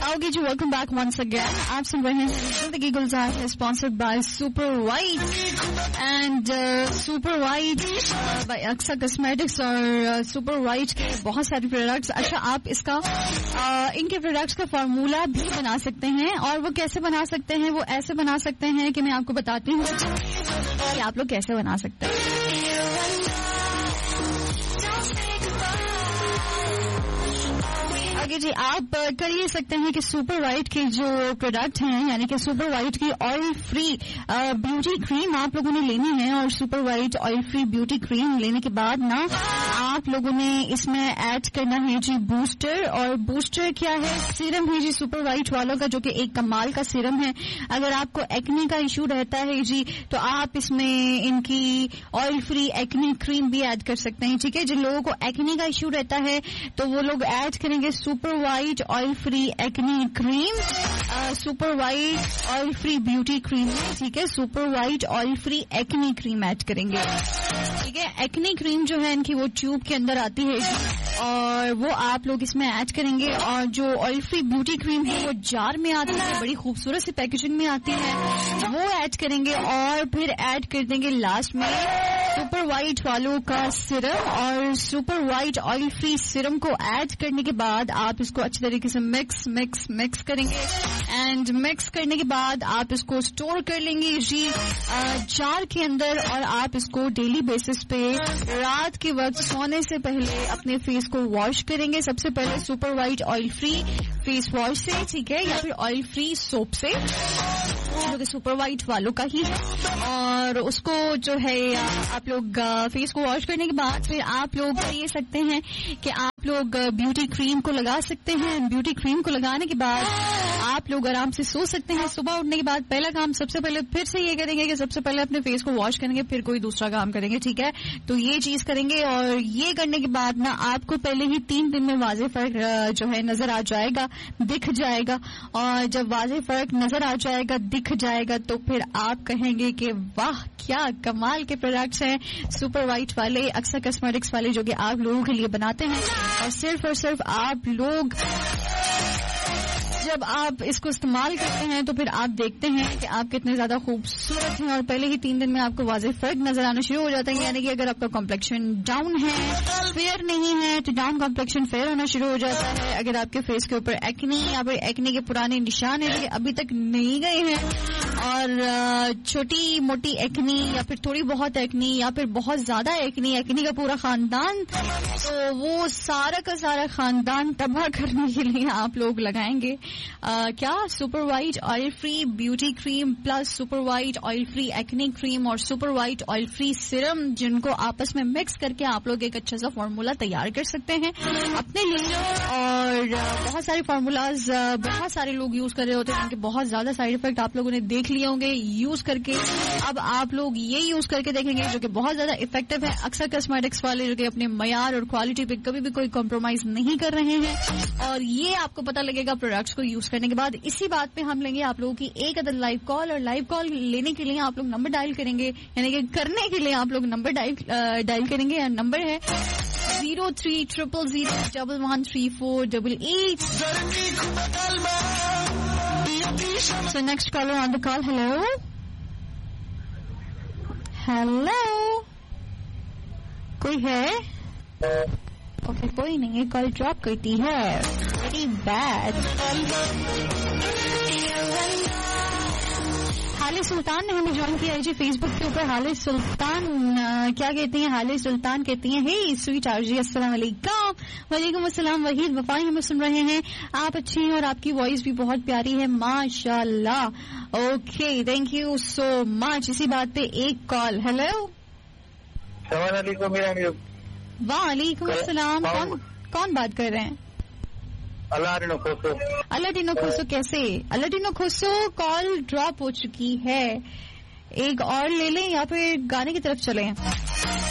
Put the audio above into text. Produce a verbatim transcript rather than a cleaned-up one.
Okay जी, welcome back once again. आप सुन रहे हैं जिंदगी गुलजार है, sponsored by super white and super white bye Aqsa cosmetics और सुपर वाइट के बहुत सारे प्रोडक्ट्स. अच्छा, आप इसका uh, इनके प्रोडक्ट्स का फार्मूला भी बना सकते हैं. और वो कैसे बना सकते हैं? वो ऐसे बना सकते हैं कि मैं आपको बताती हूँ कि आप लोग कैसे बना सकते हैं. आगे जी, आप कर ये सकते हैं कि सुपर वाइट के जो प्रोडक्ट हैं, यानी कि सुपर वाइट की ऑयल फ्री ब्यूटी क्रीम आप लोगों ने लेनी है. और super white oil free beauty cream लेने के बाद ना आप लोगों ने इसमें ऐड करना है जी बूस्टर. और बूस्टर क्या है? सीरम है जी सुपर वाइट वालों का, जो कि एक कमाल का सीरम है. अगर आपको एक्ने का इशू रहता है जी, तो आप इसमें इनकी ऑयल फ्री एक्ने क्रीम भी ऐड कर सकते हैं. ठीक है, जिन लोगों को एक्ने का इशू रहता है तो वो लोग ऐड करेंगे super white oil free acne cream, super white oil free beauty cream है. ठीक है, super white oil free acne cream add करेंगे. ठीक है, एक्ने क्रीम जो है इनकी वो ट्यूब के अंदर आती है और वो आप लोग इसमें ऐड करेंगे. और जो ऑयल फ्री ब्यूटी क्रीम है वो जार में आती है, बड़ी खूबसूरत सी पैकेजिंग में आती है, वो ऐड करेंगे. और फिर ऐड कर देंगे लास्ट में सुपर वाइट वालों का सिरम. और super white oil free Siram को ऐड करने के बाद आप इसको अच्छी तरीके से मिक्स मिक्स मिक्स करेंगे. एंड मिक्स करने के बाद आप इसको स्टोर कर लेंगे जी जार के अंदर. और आप इसको डेली बेसिस पे रात के वक्त सोने से पहले अपने फेस को वॉश करेंगे. सबसे पहले super white oil free face wash से, ठीक है, या फिर ऑयल फ्री सोप से, जो कि सुपर वाइट वालों का ही है. और उसको जो है आप लोग फेस को वॉश करने के बाद फिर आप लोग ये सकते हैं कि आप लोग ब्यूटी क्रीम को लगा सकते हैं. ब्यूटी क्रीम को लगाने के बाद आप लोग आराम से सो सकते हैं. सुबह उठने के बाद पहला काम सबसे पहले फिर से ये करेंगे कि सबसे पहले अपने फेस को वॉश करेंगे, फिर कोई दूसरा काम करेंगे. ठीक है, तो ये चीज करेंगे. और ये करने के बाद ना आपको पहले ही तीन दिन में वाज़ेह फर्क जो है नजर आ जाएगा, दिख जाएगा. और जब वाज़ेह फर्क नजर आ जाएगा, दिख जाएगा, तो फिर आप कहेंगे कि वाह क्या कमाल के प्रोडक्ट्स हैं सुपर वाइट वाले, अक्सा कॉस्मेटिक्स वाले, जो कि आप लोगों के लिए बनाते हैं. और सिर्फ और सिर्फ आप लोग जब आप इसको इस्तेमाल करते हैं तो फिर आप देखते हैं कि आप कितने ज्यादा खूबसूरत हैं. और पहले ही तीन दिन में आपको वाज़ेह फर्क नजर आना शुरू हो जाता है. यानी कि अगर आपका कॉम्प्लेक्शन डाउन है, फेयर नहीं है, तो डाउन कॉम्प्लेक्शन फेयर होना शुरू हो जाता है. अगर आपके फेस के ऊपर एक्ने या फिर एक्ने के पुराने निशान है लेकिन अभी तक नहीं गए हैं, और छोटी मोटी एक्ने या फिर थोड़ी बहुत एक्ने या फिर बहुत ज्यादा एक्ने, एक्ने का पूरा खानदान, तो वो सारा का सारा खानदान तबाह करने के लिए आप लोग लगाएंगे Uh, क्या super white oil free beauty cream plus super white oil free acne cream और super white oil free Siram, जिनको आपस में मिक्स करके आप लोग एक अच्छा सा फॉर्मूला तैयार कर सकते हैं अपने लिए. और uh, बहुत सारे फार्मूलाज uh, बहुत सारे लोग यूज कर रहे होते हैं, उनके बहुत ज्यादा साइड इफेक्ट आप लोगों ने देख लिए होंगे यूज करके. अब आप लोग ये यूज करके देखेंगे जो कि बहुत ज्यादा इफेक्टिव है. अक्सर कॉस्मेटिक्स वाले जो कि अपने मयार और क्वालिटी पे कभी भी कोई कॉम्प्रोमाइज नहीं कर रहे हैं. और ये आपको पता लगेगा प्रोडक्ट्स को यूज करने के बाद. इसी बात पे हम लेंगे आप लोगों की एक अदद लाइव कॉल. और लाइव कॉल लेने के लिए आप लोग नंबर डायल करेंगे, यानी कि करने के लिए आप लोग नंबर डायल डायल करेंगे. और नंबर है zero three triple zero double one three four double eight. So next collar on the call. Hello hello, कोई है? ओके okay, कोई नहीं है, कॉल ड्रॉप करती है. Very bad. हाले सुल्तान ने हमें ज्वाइन किया है जी फेसबुक के ऊपर. हाले सुल्तान आ, क्या कहती हैं? हाले सुल्तान कहती हैं हे स्वीट आरजी अस्सलाम वालेकुम. वालेकुम अस्सलाम. वहीद वफाई हमें सुन रहे हैं. आप अच्छी हैं और आपकी वॉइस भी बहुत प्यारी है माशाल्लाह. Okay, thank you so much. इसी बात पे एक कॉल. हेलो वालेकुम अस्सलाम. कौन कौन बात कर रहे हैं? अलादीनो खोसो. अलादीनो खोसो कैसे? अलादीनो खोसो कॉल ड्रॉप हो चुकी है. एक और ले लें या फिर गाने की तरफ चलें?